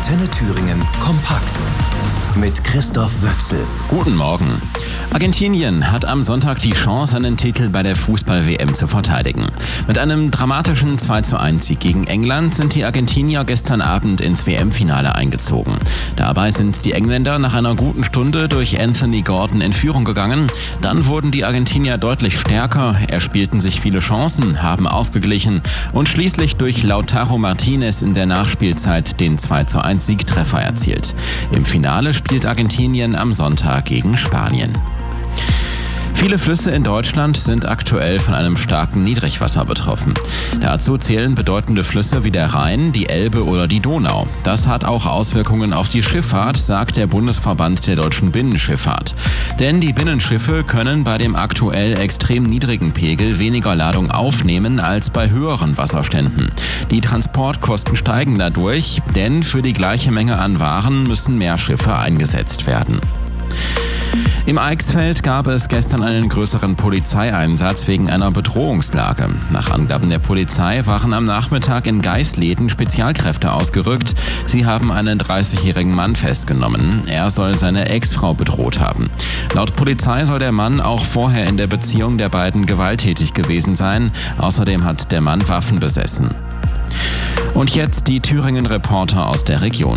Antenne Thüringen kompakt mit Christoph Wöchsel. Guten Morgen. Argentinien hat am Sonntag die Chance, einen Titel bei der Fußball-WM zu verteidigen. Mit einem dramatischen 2:1-Sieg gegen England sind die Argentinier gestern Abend ins WM-Finale eingezogen. Dabei sind die Engländer nach einer guten Stunde durch Anthony Gordon in Führung gegangen. Dann wurden die Argentinier deutlich stärker, erspielten sich viele Chancen, haben ausgeglichen und schließlich durch Lautaro Martinez in der Nachspielzeit den 2:1-Siegtreffer erzielt. Im Finale spielt Argentinien am Sonntag gegen Spanien. Viele Flüsse in Deutschland sind aktuell von einem starken Niedrigwasser betroffen. Dazu zählen bedeutende Flüsse wie der Rhein, die Elbe oder die Donau. Das hat auch Auswirkungen auf die Schifffahrt, sagt der Bundesverband der deutschen Binnenschifffahrt. Denn die Binnenschiffe können bei dem aktuell extrem niedrigen Pegel weniger Ladung aufnehmen als bei höheren Wasserständen. Die Transportkosten steigen dadurch, denn für die gleiche Menge an Waren müssen mehr Schiffe eingesetzt werden. Im Eichsfeld gab es gestern einen größeren Polizeieinsatz wegen einer Bedrohungslage. Nach Angaben der Polizei waren am Nachmittag in Geisleden Spezialkräfte ausgerückt. Sie haben einen 30-jährigen Mann festgenommen. Er soll seine Ex-Frau bedroht haben. Laut Polizei soll der Mann auch vorher in der Beziehung der beiden gewalttätig gewesen sein. Außerdem hat der Mann Waffen besessen. Und jetzt die Thüringen-Reporter aus der Region.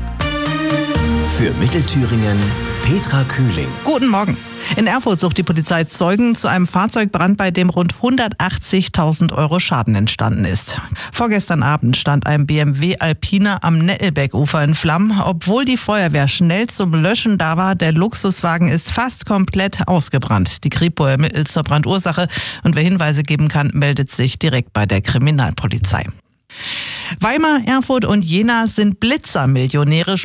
Für Mittelthüringen Petra Kühling. Guten Morgen. In Erfurt sucht die Polizei Zeugen zu einem Fahrzeugbrand, bei dem rund 180.000 € Schaden entstanden ist. Vorgestern Abend stand ein BMW Alpina am Nettelbeck-Ufer in Flammen. Obwohl die Feuerwehr schnell zum Löschen da war, der Luxuswagen ist fast komplett ausgebrannt. Die Kripo ermittelt zur Brandursache und wer Hinweise geben kann, meldet sich direkt bei der Kriminalpolizei. Weimar, Erfurt und Jena sind Blitzermillionäre.